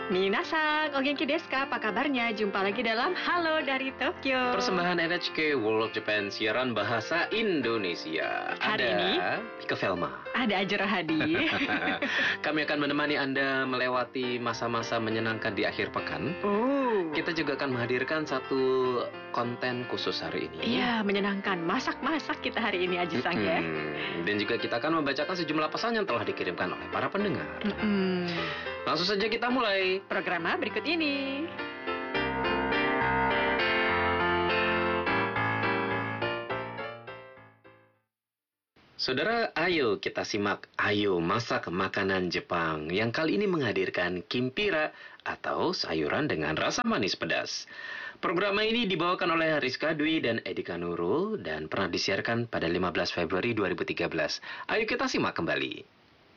Minasan, o genki desu ka? Apa kabarnya? Jumpa lagi dalam Halo dari Tokyo. Persembahan NHK World Japan siaran bahasa Indonesia. Hari ada ini Pika Velma. ada Ajra Hadi. Kami akan menemani Anda melewati masa-masa menyenangkan di akhir pekan. Kita juga akan menghadirkan satu konten khusus hari ini. Iya, menyenangkan. Masak-masak kita hari ini, Aji-san ya. Dan juga kita akan membacakan sejumlah pesan yang telah dikirimkan oleh para pendengar. Langsung saja kita mulai program berikut ini. Saudara, ayo kita simak Ayo Masak Makanan Jepang yang kali ini menghadirkan kimpira atau sayuran dengan rasa manis pedas. Program ini dibawakan oleh Rizka Dwi dan Edika Nurul dan pernah disiarkan pada 15 Februari 2013. Ayo kita simak kembali.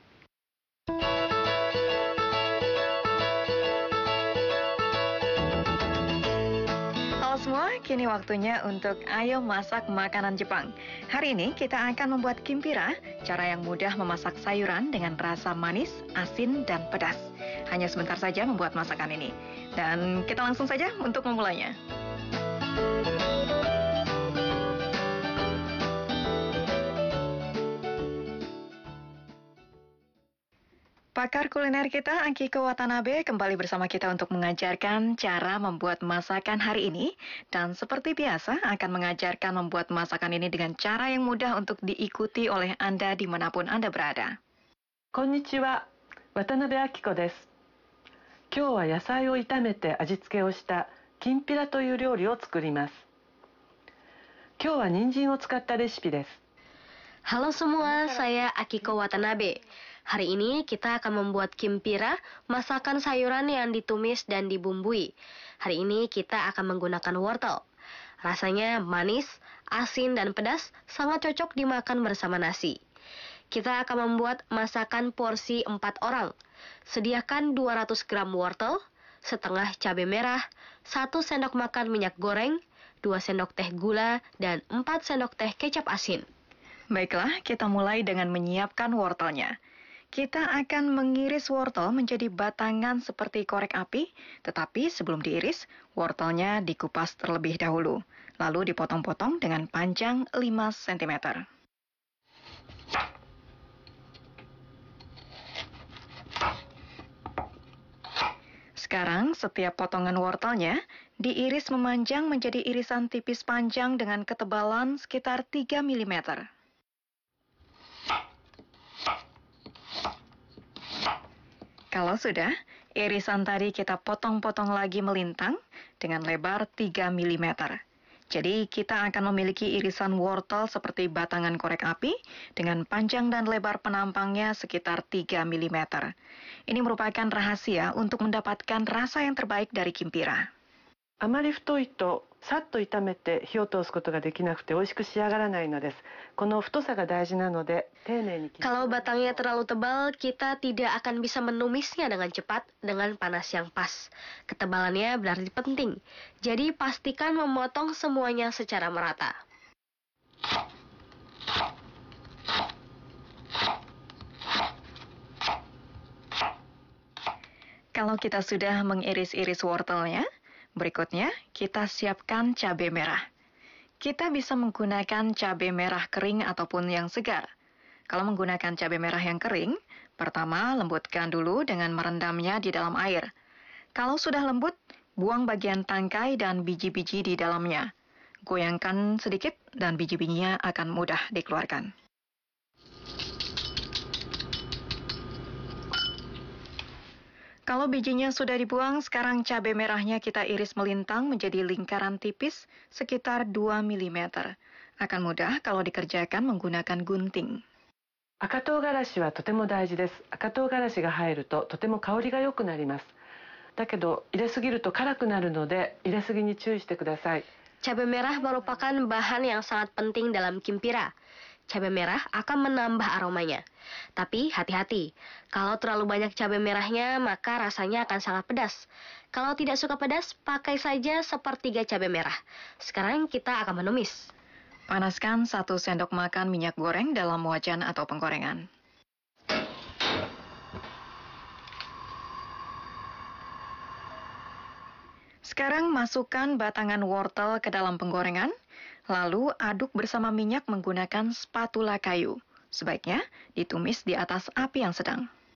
Semua, kini waktunya untuk Ayo Masak Makanan Jepang. Hari ini kita akan membuat kimpira, cara yang mudah memasak sayuran dengan rasa manis, asin, dan pedas. Hanya sebentar saja membuat masakan ini. Dan kita langsung saja untuk memulainya. Pakar kuliner kita, Akiko Watanabe, kembali bersama kita untuk mengajarkan cara membuat masakan hari ini. Dan seperti biasa, akan mengajarkan membuat masakan ini dengan cara yang mudah untuk diikuti oleh Anda dimanapun Anda berada. Konnichiwa, Watanabe Akiko desu. 今日は野菜を炒めて味付けをしたきんぴらという料理を作ります。今日は人参を使ったレシピです。 Halo semua, saya Akiko Watanabe. Hari ini kita akan membuat kimpira, masakan sayuran yang ditumis dan dibumbui. Hari ini kita akan menggunakan wortel. Rasanya manis, asin, dan pedas, sangat cocok dimakan bersama nasi. Kita akan membuat masakan porsi 4 orang. Sediakan 200 gram wortel, setengah cabai merah, 1 sendok makan minyak goreng, 2 sendok teh gula, dan 4 sendok teh kecap asin. Baiklah, kita mulai dengan menyiapkan wortelnya. Kita akan mengiris wortel menjadi batangan seperti korek api, tetapi sebelum diiris, wortelnya dikupas terlebih dahulu, lalu dipotong-potong dengan panjang 5 cm. Sekarang, setiap potongan wortelnya diiris memanjang menjadi irisan tipis panjang dengan ketebalan sekitar 3 mm. Kalau sudah, irisan tadi kita potong-potong lagi melintang dengan lebar 3 mm. Jadi kita akan memiliki irisan wortel seperti batangan korek api dengan panjang dan lebar penampangnya sekitar 3 mm. Ini merupakan rahasia untuk mendapatkan rasa yang terbaik dari kimpira. あまり太いとさっと炒めて火を通すことができなくて美味しく仕上がらないのです。この太さが大事なので丁寧に。 Kalau batangnya terlalu tebal, kita tidak akan bisa menumisnya dengan cepat dengan panas yang pas. Ketebalannya berarti penting. Jadi pastikan memotong semuanya secara merata. Kalau kita sudah mengiris-iris wortelnya, berikutnya kita siapkan cabai merah. Kita bisa menggunakan cabai merah kering ataupun yang segar. Kalau menggunakan cabai merah yang kering, pertama lembutkan dulu dengan merendamnya di dalam air. Kalau sudah lembut, buang bagian tangkai dan biji-biji di dalamnya. Goyangkan sedikit dan biji-bijinya akan mudah dikeluarkan. Kalau bijinya sudah dibuang, sekarang cabai merahnya kita iris melintang menjadi lingkaran tipis sekitar 2 mm. Akan mudah kalau dikerjakan menggunakan gunting. 赤唐辛子はとても大事です。赤唐辛子が入るととても香りが良くなります。だけど入れすぎると辛くなるので入れすぎに注意してください。 Cabai merah merupakan bahan yang sangat penting dalam kimpira. Cabai merah akan menambah aromanya. Tapi hati-hati, kalau terlalu banyak cabai merahnya maka rasanya akan sangat pedas. Kalau tidak suka pedas, pakai saja sepertiga cabai merah. Sekarang kita akan menumis. Panaskan 1 sendok makan minyak goreng dalam wajan atau penggorengan. Sekarang masukkan batangan wortel ke dalam penggorengan, lalu aduk bersama minyak menggunakan spatula kayu. Sebaiknya ditumis di atas api yang sedang.